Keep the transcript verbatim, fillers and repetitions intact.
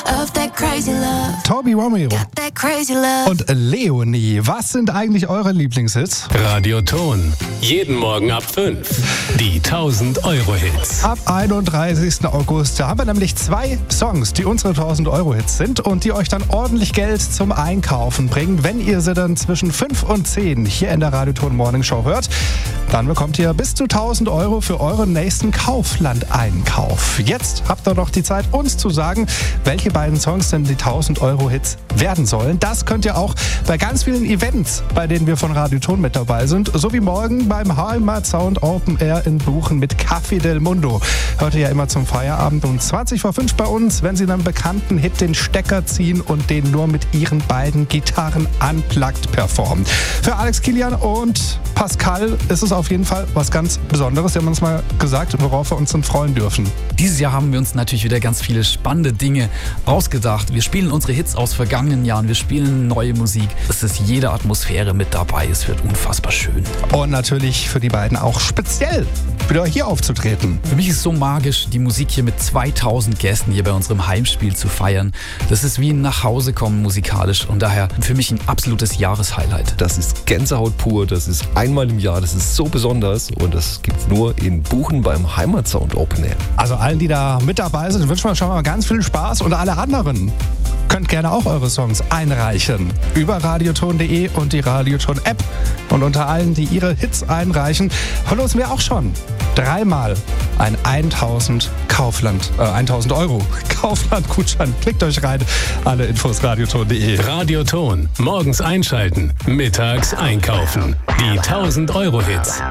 of that crazy love. Toby Romeo Got that crazy love. und Leonie. Was sind eigentlich eure Lieblingshits? Radioton. Jeden Morgen ab fünf. Die tausend Euro Hits. Ab einunddreißigsten August, da haben wir nämlich zwei Songs, die unsere tausend Euro Hits sind und die euch dann ordentlich Geld zum Einkaufen bringen. Wenn ihr sie dann zwischen fünf und zehn hier in der Radioton Morning Show hört, dann bekommt ihr bis zu tausend Euro für euren nächsten Kaufland-Einkauf. Jetzt habt ihr noch die Zeit, uns zu sagen, welche beiden Songs denn die tausend Euro Hits werden sollen. Das könnt ihr auch bei ganz vielen Events, bei denen wir von Radioton mit dabei sind, so wie morgen beim Heimatsound Open Air in Buchen mit Café del Mundo. Hört ihr ja immer zum Feierabend um zwanzig vor fünf bei uns, wenn sie einen bekannten Hit den Stecker ziehen und den nur mit ihren beiden Gitarren unplugged performen. Für Alex Kilian und Pascal ist es auf jeden Fall was ganz Besonderes. Sie haben uns mal gesagt, worauf wir uns dann freuen dürfen. Dieses Jahr haben wir uns natürlich wieder ganz viele spannende Dinge ausgedacht. Wir spielen unsere Hits aus vergangenen Jahren, wir spielen neue Musik. Es ist jede Atmosphäre mit dabei, es wird unfassbar schön. Und natürlich für die beiden auch speziell wieder hier aufzutreten. Für mich ist es so magisch, die Musik hier mit zweitausend Gästen hier bei unserem Heimspiel zu feiern. Das ist wie ein Nachhausekommen musikalisch und daher für mich ein absolutes Jahreshighlight. Das ist Gänsehaut pur, das ist einmal im Jahr, das ist so besonders und das gibt's nur in Buchen beim Heimatsound Open Air. Also allen, die da mit dabei sind, wünschen wir schon mal ganz viel Spaß und alle anderen könnt gerne auch eure Songs einreichen über radioton punkt de und die Radioton-App. Und unter allen, die ihre Hits einreichen, verlosen wir auch schon dreimal ein tausend Kaufland, äh, tausend Euro Kaufland-Gutschein. Klickt euch rein. Alle Infos radioton punkt de. Radioton. Morgens einschalten, mittags einkaufen. Die tausend Euro Hits.